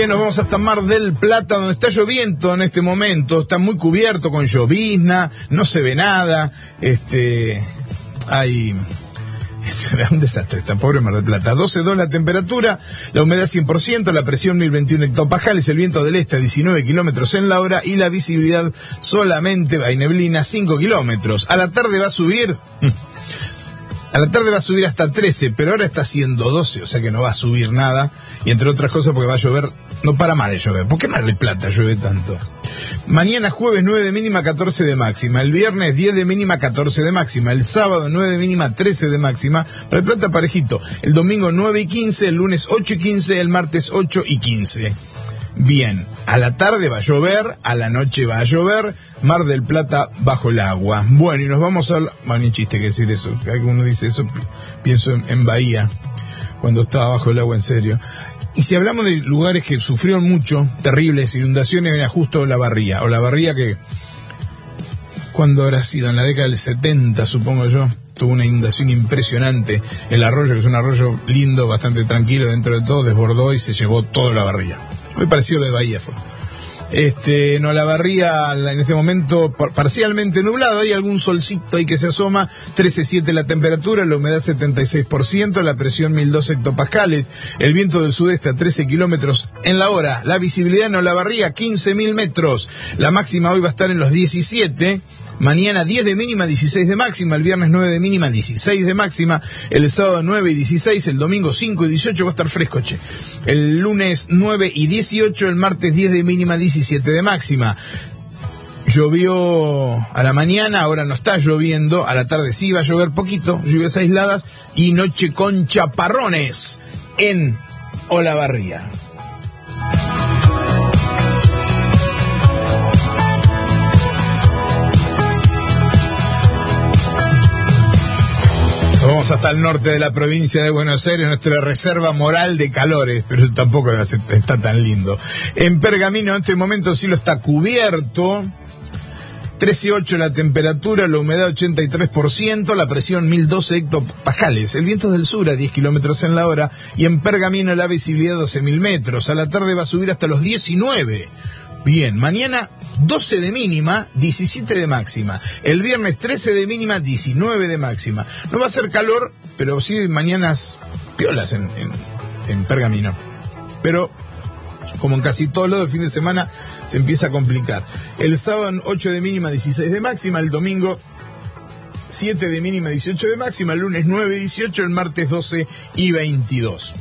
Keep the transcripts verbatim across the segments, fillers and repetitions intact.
Nos vamos hasta Mar del Plata, donde está lloviendo en este momento, está muy cubierto con llovizna, no se ve nada, este, hay, es un desastre, está pobre Mar del Plata. doce coma dos la temperatura, la humedad cien por ciento, la presión mil veintiuno hectopascales, el viento del este a diecinueve kilómetros en la hora y la visibilidad solamente, hay neblina, cinco kilómetros. A la tarde va a subir... A la tarde va a subir hasta trece, pero ahora está haciendo doce, o sea que no va a subir nada. Y entre otras cosas porque va a llover, no para más de llover. ¿Por qué Mar del Plata llueve tanto? Mañana jueves nueve de mínima, catorce de máxima. El viernes diez de mínima, catorce de máxima. El sábado nueve de mínima, trece de máxima. Mar del Plata parejito. El domingo nueve y quince, el lunes ocho y quince, el martes ocho y quince. Bien, a la tarde va a llover, a la noche va a llover, Mar del Plata bajo el agua. Bueno, y nos vamos a... Bueno, ni chiste que decir eso, que alguno dice eso, pienso en, en Bahía, cuando estaba bajo el agua en serio. Y si hablamos de lugares que sufrieron mucho, terribles inundaciones, era justo Olavarría. Olavarría que, cuando habrá sido, en la década del setenta, supongo yo, tuvo una inundación impresionante. El arroyo, que es un arroyo lindo, bastante tranquilo dentro de todo, desbordó y se llevó toda Olavarría. Muy parecido a lo de Bahía fue. Este, no, Olavarría en este momento parcialmente nublado, hay algún solcito ahí que se asoma, trece coma siete la temperatura, la humedad setenta y seis por ciento, la presión mil dos hectopascales, el viento del sudeste a trece kilómetros en la hora, la visibilidad en Olavarría quince mil metros, la máxima hoy va a estar en los diecisiete, mañana diez de mínima, dieciséis de máxima, el viernes nueve de mínima, dieciséis de máxima, el sábado nueve y dieciséis, el domingo cinco y dieciocho, va a estar fresco, che. El lunes nueve y dieciocho, el martes diez de mínima, diecisiete de máxima. Llovió a la mañana, ahora no está lloviendo, a la tarde sí va a llover poquito, lluvias aisladas y noche con chaparrones en Olavarría. Vamos hasta el norte de la provincia de Buenos Aires, nuestra reserva moral de calores, pero tampoco está tan lindo. En Pergamino en este momento sí lo está cubierto, trece coma ocho la temperatura, la humedad ochenta y tres por ciento, la presión mil doce hectopascales, el viento es del sur a diez kilómetros en la hora y en Pergamino la visibilidad doce mil metros, a la tarde va a subir hasta los diecinueve. Bien, mañana doce de mínima, diecisiete de máxima. El viernes trece de mínima, diecinueve de máxima. No va a ser calor, pero sí mañanas piolas en, en, en Pergamino. Pero, como en casi todos los fin de semana, se empieza a complicar. El sábado ocho de mínima, dieciséis de máxima. El domingo siete de mínima, dieciocho de máxima. El lunes nueve y dieciocho. El martes doce y veintidós.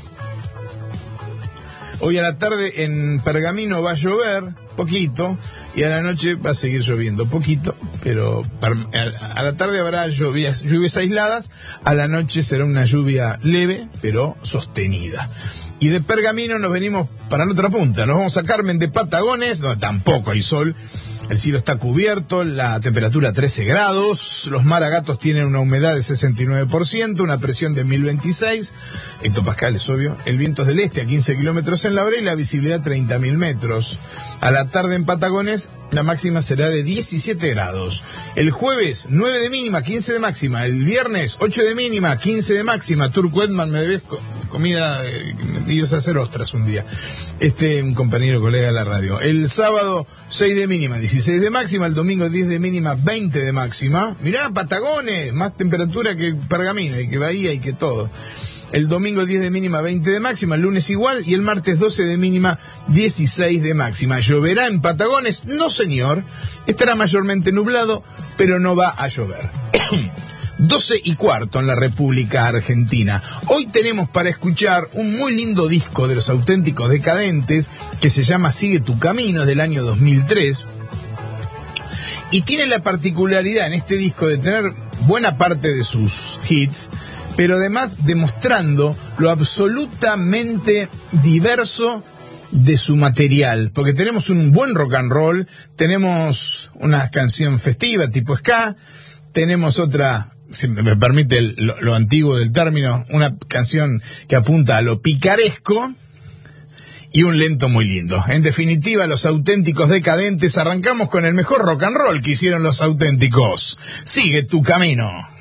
Hoy a la tarde en Pergamino va a llover poquito y a la noche va a seguir lloviendo poquito, pero a la tarde habrá lluvias, lluvias aisladas, a la noche será una lluvia leve pero sostenida. Y de Pergamino nos venimos para la otra punta, nos vamos a Carmen de Patagones, donde tampoco hay sol. El cielo está cubierto, la temperatura trece grados, los maragatos tienen una humedad de sesenta y nueve por ciento, una presión de mil veintiséis hectopascales, obvio. El viento es del este a quince kilómetros en la hora y la visibilidad treinta mil metros. A la tarde en Patagones, la máxima será de diecisiete grados. El jueves, nueve de mínima, quince de máxima. El viernes, ocho de mínima, quince de máxima. Turco Edman, me debes comida, eh, ibas a hacer ostras un día. Este, un compañero, colega de la radio. El sábado, seis de mínima, dieciséis de máxima. El domingo, diez de mínima, veinte de máxima. Mirá, Patagones, más temperatura que Pergamino y que Bahía y que todo. El domingo diez de mínima, veinte de máxima, el lunes igual, y el martes doce de mínima, dieciséis de máxima. ¿Lloverá en Patagones? No, señor. Estará mayormente nublado, pero no va a llover. doce y cuarto en la República Argentina. Hoy tenemos para escuchar un muy lindo disco de los Auténticos Decadentes, que se llama Sigue tu Camino, del año dos mil tres. Y tiene la particularidad en este disco de tener buena parte de sus hits, pero además demostrando lo absolutamente diverso de su material, porque tenemos un buen rock and roll, tenemos una canción festiva tipo ska, tenemos otra, si me permite el, lo, lo antiguo del término, una canción que apunta a lo picaresco y un lento muy lindo. En definitiva, los Auténticos Decadentes. Arrancamos con el mejor rock and roll que hicieron los Auténticos. Sigue tu camino.